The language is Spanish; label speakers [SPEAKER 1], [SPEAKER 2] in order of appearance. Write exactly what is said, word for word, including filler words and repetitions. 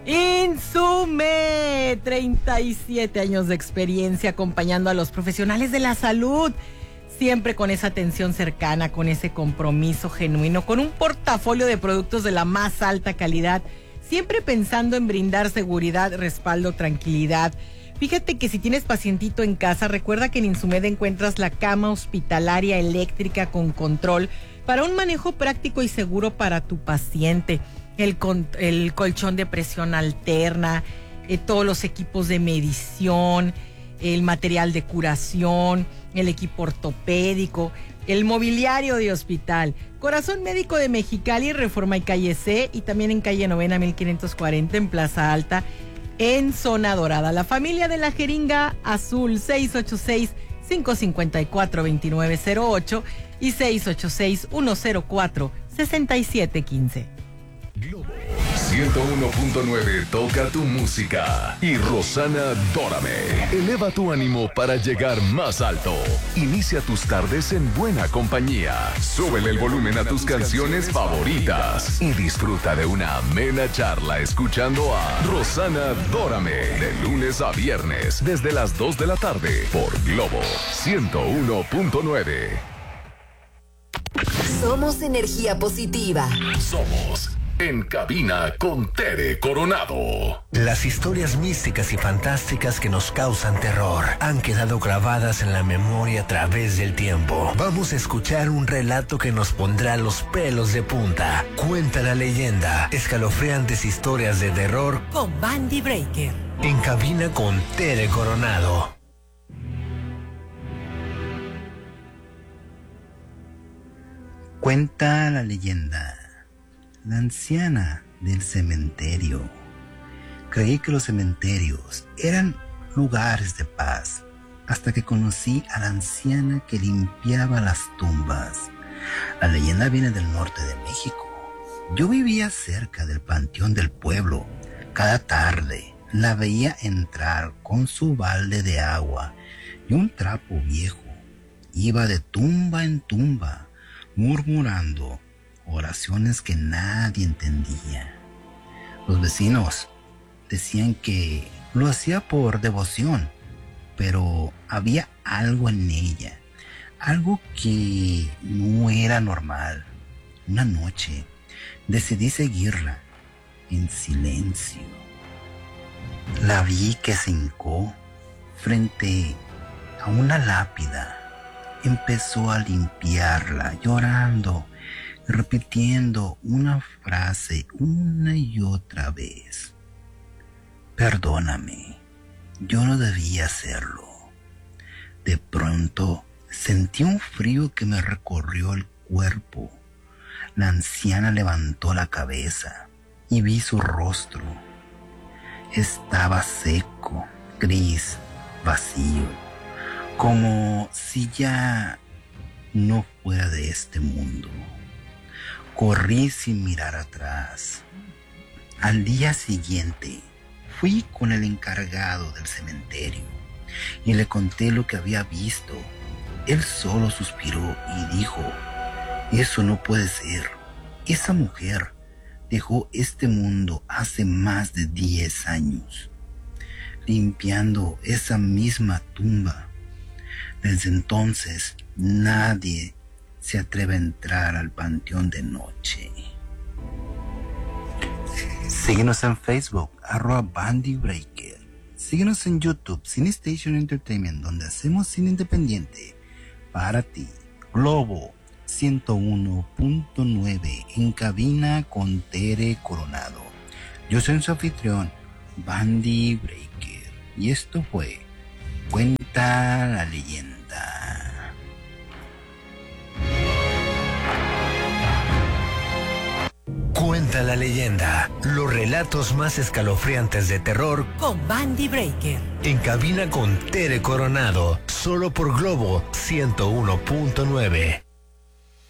[SPEAKER 1] Insume, treinta y siete años de experiencia acompañando a los profesionales de la salud, siempre con esa atención cercana, con ese compromiso genuino, con un portafolio de productos de la más alta calidad, siempre pensando en brindar seguridad, respaldo, tranquilidad. Fíjate que si tienes pacientito en casa, recuerda que en Insumed encuentras la cama hospitalaria eléctrica con control para un manejo práctico y seguro para tu paciente. El, con, el colchón de presión alterna, eh, todos los equipos de medición, el material de curación, el equipo ortopédico, el mobiliario de hospital. Corazón Médico de Mexicali, Reforma y Calle C, y también en calle Novena mil quinientos cuarenta en Plaza Alta, en Zona Dorada. La familia de la Jeringa Azul, seis ocho seis, cinco cinco cuatro, dos nueve cero ocho y seis ocho seis, uno cero cuatro, seis siete uno cinco.
[SPEAKER 2] Globo ciento uno punto nueve toca tu música y Rosana Dórame eleva tu ánimo para llegar más alto. Inicia tus tardes en buena compañía. Súbele el volumen a tus canciones favoritas y disfruta de una amena charla escuchando a Rosana Dórame de lunes a viernes desde las dos de la tarde por Globo ciento uno punto nueve.
[SPEAKER 3] Somos energía positiva.
[SPEAKER 2] Somos En Cabina con Tere Coronado.
[SPEAKER 4] Las historias místicas y fantásticas que nos causan terror han quedado grabadas en la memoria a través del tiempo. Vamos a escuchar un relato que nos pondrá los pelos de punta. Cuenta la leyenda, escalofriantes historias de terror
[SPEAKER 3] con Bandy Breaker.
[SPEAKER 4] En Cabina con Tere Coronado.
[SPEAKER 5] Cuenta la leyenda. La anciana del cementerio. Creí que los cementerios eran lugares de paz, hasta que conocí a la anciana que limpiaba las tumbas. La leyenda viene del norte de México. Yo vivía cerca del panteón del pueblo. Cada tarde la veía entrar con su balde de agua y un trapo viejo. Iba de tumba en tumba, murmurando oraciones que nadie entendía. Los vecinos decían que lo hacía por devoción, pero había algo en ella, algo que no era normal. Una noche decidí seguirla en silencio. La vi que se hincó frente a una lápida. Empezó a limpiarla, llorando, repitiendo una frase una y otra vez. Perdóname, yo no debía hacerlo. De pronto sentí un frío que me recorrió el cuerpo. La anciana levantó la cabeza y vi su rostro. Estaba seco, gris, vacío, como si ya no fuera de este mundo. Corrí sin mirar atrás. Al día siguiente fui con el encargado del cementerio y le conté lo que había visto. Él solo suspiró y dijo: eso no puede ser. Esa mujer dejó este mundo hace más de diez años, limpiando esa misma tumba. Desde entonces nadie se atreve a entrar al panteón de noche. Síguenos en Facebook, arroba Bandy Breaker. Síguenos en YouTube, Cine Station Entertainment, donde hacemos cine independiente para ti. Globo ciento uno punto nueve, en Cabina con Tere Coronado. Yo soy su anfitrión, Bandy Breaker, y esto fue Cuenta la Leyenda.
[SPEAKER 4] Cuenta la leyenda, los relatos más escalofriantes de terror
[SPEAKER 3] con Bandy Breaker.
[SPEAKER 4] En Cabina con Tere Coronado, solo por Globo ciento uno punto nueve.